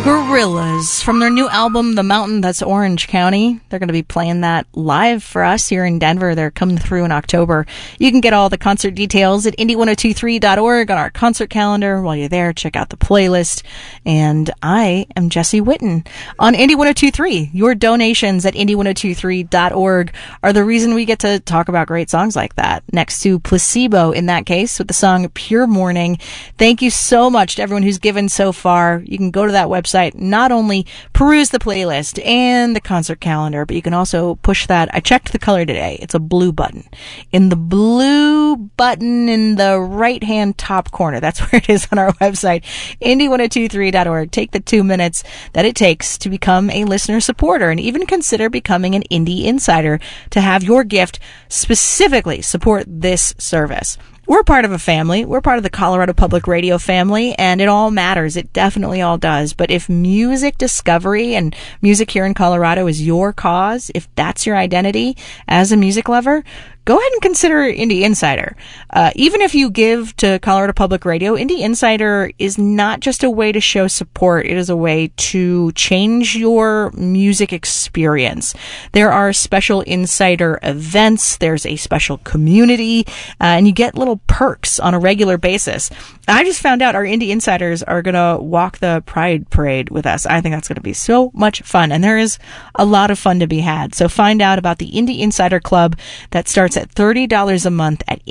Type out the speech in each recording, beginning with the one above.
Gorillaz from their new album, The Mountain That's Orange County. They're going to be playing that live for us here in Denver. They're coming through in October. You can get all the concert details at indie1023.org on our concert calendar. While you're there, check out the playlist. And I am Jesse Whitten on Indie 1023. Your donations at indie1023.org are the reason we get to talk about great songs like that. Next to Placebo, in that case, with the song Pure Morning. Thank you so much to everyone who's given so far. You can go to that website, not only peruse the playlist and the concert calendar, but you can also push that. I checked the color today. It's a blue button. In the blue button in the right-hand top corner. That's where it is on our website, indie1023.org. Take the 2 minutes that it takes to become a listener supporter and even consider becoming an Indie Insider to have your gift specifically support this service. We're part of a family. We're part of the Colorado Public Radio family, and it all matters. It definitely all does. But if music discovery and music here in Colorado is your cause, if that's your identity as a music lover, go ahead and consider Indie Insider. Even if you give to Colorado Public Radio, Indie Insider is not just a way to show support. It is a way to change your music experience. There are special insider events. There's a special community, and you get little perks on a regular basis. I just found out our Indie Insiders are going to walk the Pride Parade with us. I think that's going to be so much fun, and there is a lot of fun to be had. So find out about the Indie Insider Club that starts at $30 a month at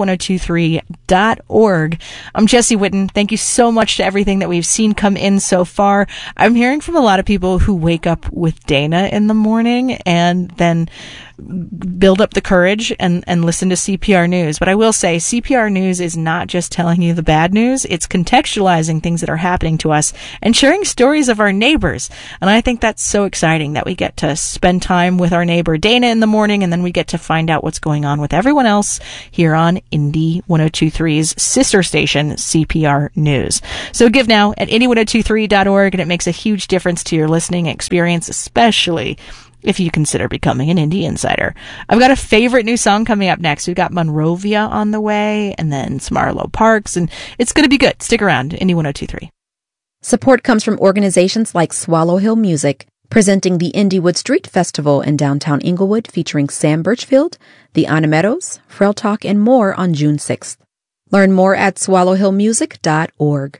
indie1023.org. I'm Jesse Whitten. Thank you so much to everything that we've seen come in so far. I'm hearing from a lot of people who wake up with Dana in the morning and then build up the courage and listen to CPR News. But I will say CPR News is not just telling you the bad news. It's contextualizing things that are happening to us and sharing stories of our neighbors. And I think that's so exciting that we get to spend time with our neighbor Dana in the morning, and then we get to find out what's going on with everyone else here on Indie 1023's sister station, CPR News. So give now at indie1023.org, and it makes a huge difference to your listening experience, especially if you consider becoming an Indie Insider. I've got a favorite new song coming up next. We've got Monrovia on the way, and then some Arlo Parks, and it's going to be good. Stick around, Indie 1023. Support comes from organizations like Swallow Hill Music, presenting the Indiewood Street Festival in downtown Inglewood, featuring Sam Birchfield, the Anna Meadows, Frel Talk, and more on June 6th. Learn more at swallowhillmusic.org.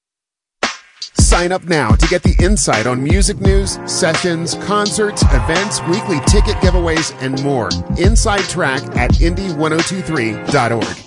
Sign up now to get the insight on music news, sessions, concerts, events, weekly ticket giveaways, and more. Inside Track at indie1023.org.